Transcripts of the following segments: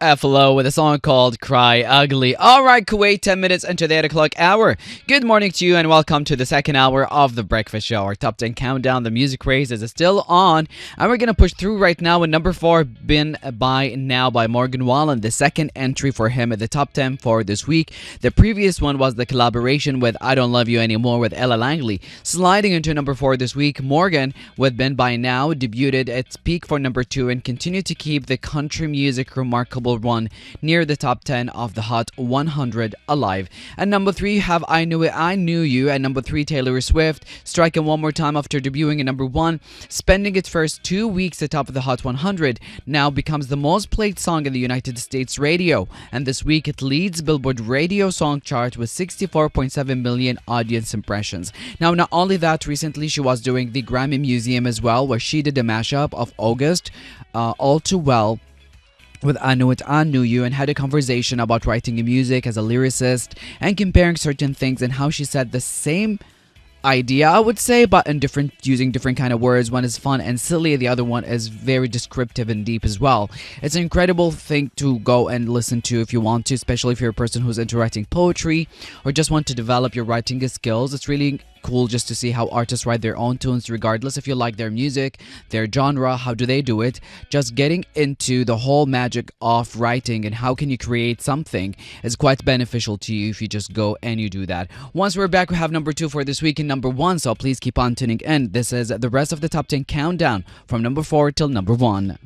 FLO with a song called Cry Ugly. Alright, Kuwait, 10 minutes into the 8 o'clock hour. Good morning to you and welcome to the second hour of The Breakfast Show. Our top 10 countdown, the music race is still on. And we're going to push through right now with number 4, Been By Now by Morgan Wallen. The second entry for him at the top 10 for this week. The previous one was the collaboration with I Don't Love You Anymore with Ella Langley. Sliding into number 4 this week, Morgan with Been By Now debuted its peak for number 2 and continued to keep the country music remarkable run near the top 10 of the Hot 100 alive. At number 3, you have I Knew It, I Knew You. At number 3, Taylor Swift striking one more time after debuting at number 1, spending its first 2 weeks atop of the Hot 100, now becomes the most played song in the United States radio. And this week it leads Billboard radio song chart with 64.7 million audience impressions. Now, not only that, recently she was doing the Grammy Museum as well, where she did a mashup of August, All Too Well, with I Knew It, I Knew You, and had a conversation about writing music as a lyricist and comparing certain things and how she said the same idea, I would say, but in using different kind of words. One is fun and silly, the other one is very descriptive and deep as well. It's an incredible thing to go and listen to if you want to, especially if you're a person who's into writing poetry or just want to develop your writing skills. It's really cool just to see how artists write their own tunes, regardless if you like their music, their genre, how do they do it. Just getting into the whole magic of writing and how can you create something is quite beneficial to you if you just go and you do that. Once we're back, we have number 2 for this week and number 1, so please keep on tuning in. This is the rest of the top 10 countdown from number 4 till number 1.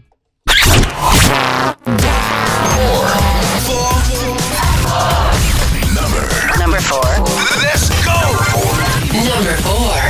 Number 4. Let's go! Number 4.